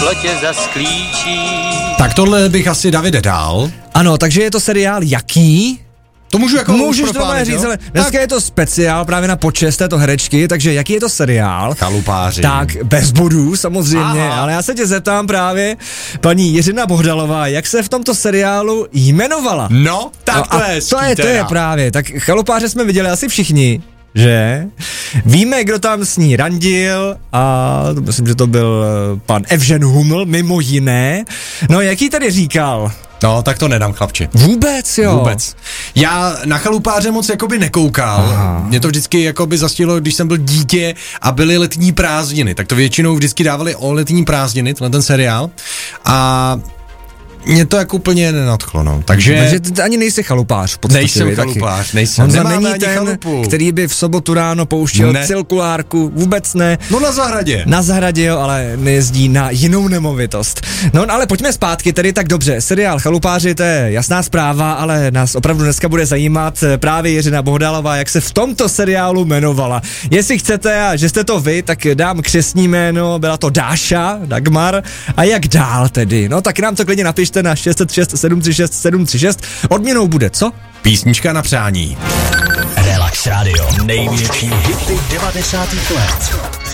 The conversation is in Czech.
plotě zasklíčí. Tak tohle bych asi Davide dal. Ano, takže je to seriál jaký? To můžu jako Můžeš to říct, ale dneska je to speciál právě na počest této herečky, takže jaký je to seriál? Chalupáři. Tak, bez bodů samozřejmě, Aha. ale já se tě zeptám právě, paní Jiřina Bohdalová, jak se v tomto seriálu jmenovala? No, tak to je to je právě, tak Chalupáře jsme viděli asi všichni, že? Víme, kdo tam s ní randil a myslím, že to byl pan Evžen Huml, mimo jiné. No, jaký tady říkal? No, tak to nedám, chlapči. Vůbec, jo. Vůbec. Já na Chalupáře moc jakoby nekoukal. Aha. Mě to vždycky jakoby zastihlo, když jsem byl dítě a byly letní prázdniny. Tak to většinou vždycky dávali o letní prázdniny, ten seriál. A mě to jako úplně nenadchlo, no. Takže ty ani nejsi chalupář. nejsem chalupář, nejsem. On Nemáme není ani ten, chalupu. který by v sobotu ráno pouštěl cirkulárku, vůbec ne. No na zahradě. Na zahradě, jo, ale nejezdí na jinou nemovitost. No ale pojďme zpátky, tedy tak dobře, seriál Chalupáři, to je jasná zpráva, ale nás opravdu dneska bude zajímat právě Jiřina Bohdalová, jak se v tomto seriálu jmenovala. Jestli chcete a že jste to vy, tak dám křestní jméno, byla to Dáša, Dagmar, a jak dál tedy? No tak nám to klidně napište na 606 736 736. Odměnou bude co? Písnička na přání. Relax Radio. Největší hity 90. let.